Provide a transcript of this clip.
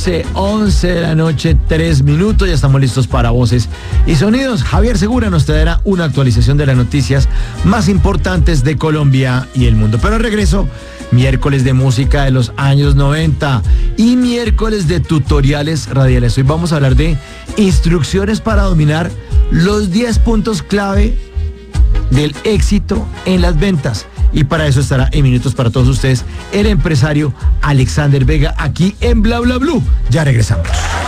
11 de la noche, 3 minutos. Ya estamos listos para Voces y Sonidos. Javier Segura nos traerá una actualización de las noticias más importantes de Colombia y el mundo. Pero regreso, miércoles de música de los años 90 y miércoles de tutoriales radiales. Hoy vamos a hablar de instrucciones para dominar los 10 puntos clave del éxito en las ventas. Y para eso estará en minutos para todos ustedes el empresario Alexander Vega aquí en Bla Bla Blue. Ya regresamos.